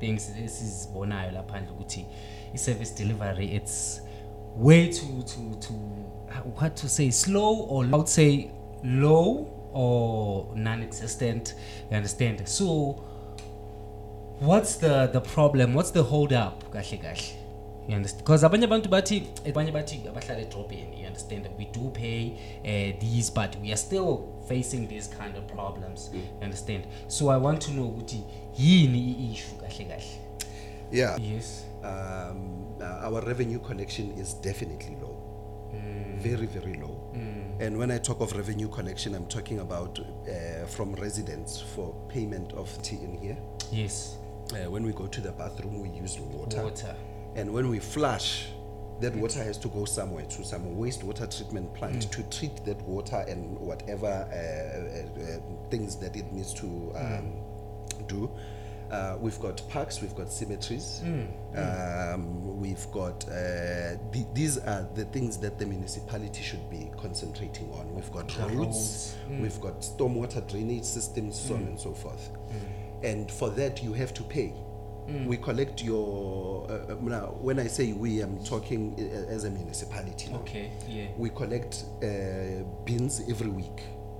things esizibonayo lapha nje ukuthi i-service delivery it's way too what to say, slow, or I would say low or non-existent, you understand? So what's the problem? What's the hold up? Kahle kahle. You understand? Because abanye abantu bathi abahlala edrobheni, you understand? We do pay these, but we are still facing these kind of problems. You understand? So I want to know ukuthi yini issue kahle kahle. Yeah. Yes. Our revenue collection is definitely low. Very, very low. And when I talk of revenue collection, I'm talking about from residents for payment of tea in here. Yes. When we go to the bathroom, we use water. Water. And when we flush, that water has to go somewhere, to some wastewater treatment plant to treat that water and whatever things that it needs to do. We've got parks, we've got cemeteries, we've got, these are the things that the municipality should be concentrating on. We've got roads, we've got stormwater drainage systems, so on and so forth. And for that, you have to pay. We collect your, now, when I say we, I'm talking as a municipality now. Okay, yeah. We collect bins every week.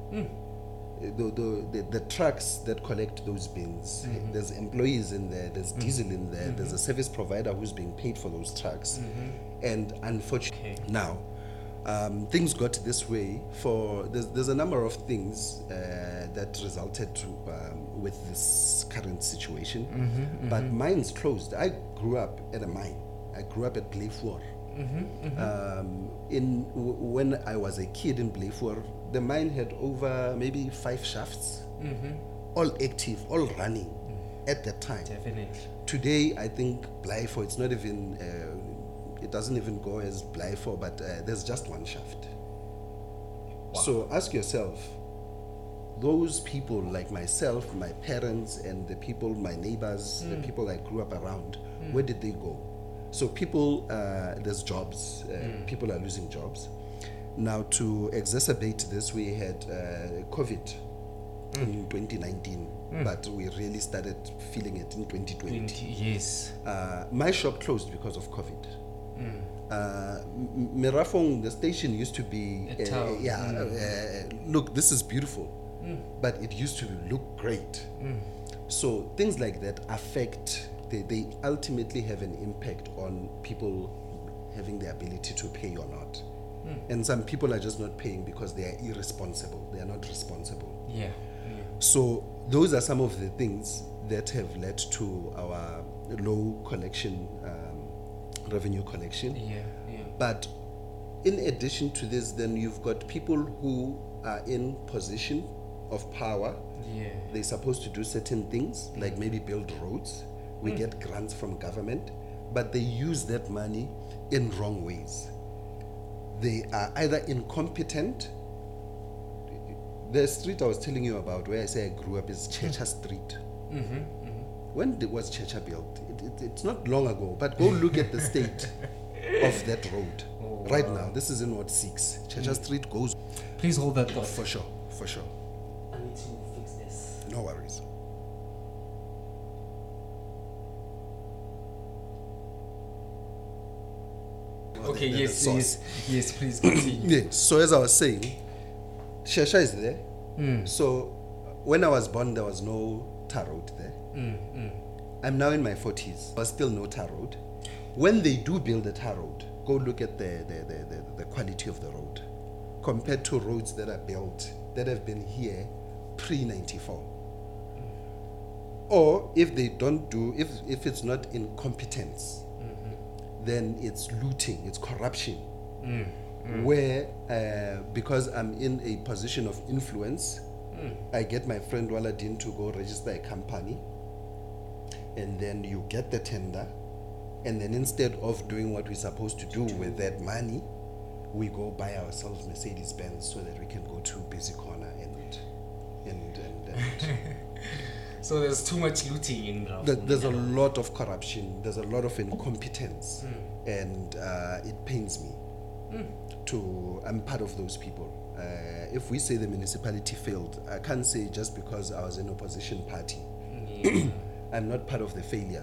The trucks that collect those bins, there's employees in there, there's diesel in there, there's a service provider who's being paid for those trucks. And unfortunately, now, things got this way for, there's a number of things that resulted with this current situation. But mine's closed. I grew up at a mine. I grew up at Blyvoor. When I was a kid in Blyvoor, the mine had over maybe 5 shafts, all active, all running at that time. Definitely. Today, I think Blyvoor, it's not even, it doesn't even go as Blyvoor, but there's just 1 shaft. Wow. So ask yourself, those people like myself, my parents, and the people, my neighbors, the people I grew up around, where did they go? So people, there's jobs, people are losing jobs. Now, to exacerbate this, we had COVID in 2019, but we really started feeling it in 2020. Yes. My shop closed because of COVID. Merafong, the station used to be, a town. Look, this is beautiful, but it used to look great. So things like that affect, they ultimately have an impact on people having the ability to pay or not. And some people are just not paying because they are irresponsible. They are not responsible. Yeah. So those are some of the things that have led to our low collection, revenue collection. Yeah. But in addition to this, then you've got people who are in position of power. Yeah. They're supposed to do certain things, like maybe build roads. We get grants from government, but they use that money in wrong ways. They are either incompetent. The street I was telling you about, where I say I grew up, is Checha Street. When was Checha built? It's not long ago, but go look at the state of that road. Right now, this is in Ward 6. Checha Street goes. Please hold that thought. For sure. I need to fix this. No worries. Okay, yes, please continue. Yes, so as I was saying, Shesha is there. So when I was born, there was no tar road there. I'm now in my 40s. There's still no tar road. When they do build a tar road, go look at the quality of the road compared to roads that are built that have been here pre-94. Or if they don't do, if it's not incompetence, then it's looting, it's corruption. Where, because I'm in a position of influence, I get my friend Waladin to go register a company, and then you get the tender, and then instead of doing what we're supposed to do with that money, we go buy ourselves Mercedes-Benz so that we can go to Busy Corner and So there's too much looting in Rafo. There's a lot of corruption, there's a lot of incompetence, and it pains me. I'm part of those people. If we say the municipality failed, I can't say just because I was in opposition party. I'm not part of the failure.